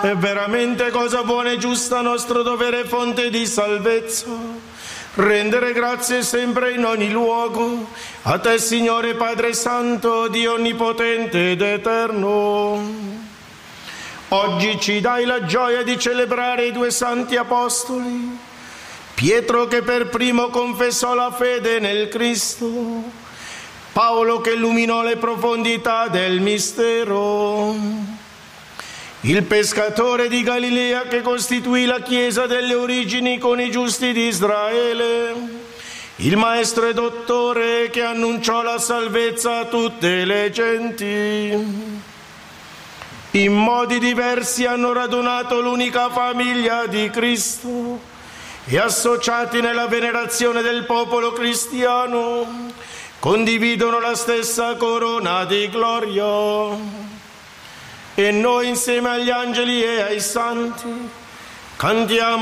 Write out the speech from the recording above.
È veramente cosa buona e giusta, nostro dovere e fonte di salvezza, rendere grazie sempre in ogni luogo a te, Signore Padre Santo, Dio onnipotente ed eterno. Oggi ci dai la gioia di celebrare i due santi apostoli, Pietro che per primo confessò la fede nel Cristo, Paolo che illuminò le profondità del mistero, il pescatore di Galilea che costituì la Chiesa delle origini con i giusti di Israele, il maestro e dottore che annunciò la salvezza a tutte le genti. In modi diversi hanno radunato l'unica famiglia di Cristo e associati nella venerazione del popolo cristiano condividono la stessa corona di gloria. E noi insieme agli angeli e ai santi cantiamo